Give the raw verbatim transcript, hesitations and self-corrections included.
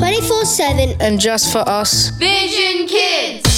twenty-four seven and just for us. Vision Kids.